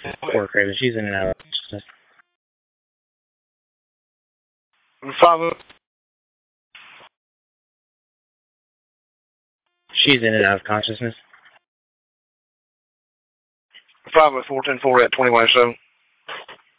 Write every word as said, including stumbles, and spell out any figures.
Poor Craven. She's in and out of consciousness. Five. She's in and out of consciousness. Five at four ten four at twenty one seven.